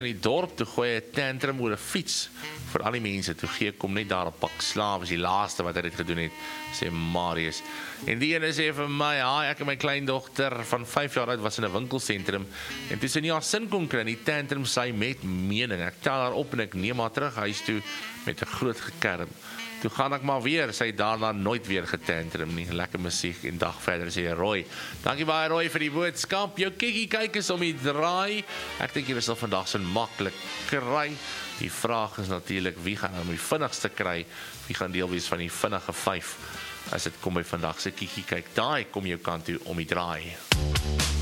in die dorp toe gooi 'n tantrum oor 'n fiets vir al die mense. Toe gee kom net daar 'n pak slaap, is die laaste wat hy dit gedoen het, sê Marius. En die ene sê vir my, ek en my kleindogter van 5 jaar oud was in 'n winkelsentrum en toe sy nie haar sin kon kry in die tantrum sy met mening. Ek tel haar op en ek neem haar terug huis toe met 'n groot gekerm. Toe gaan ek maar weer, sy het daarna nooit weer getantrum nie. Lekker musiek en dag verder sê Roy. Dankie baie Roy vir die boodskap. Jou kikkie kyk is om die draai. Ek dink jy sal vandag so maklik kry. Die vraag is natuurlik wie gaan nou die vinnigste kry? Wie gaan deel wees van die vinnige 5? As dit kom by vandag se kikkie kyk, daai kom jou kant toe om die draai.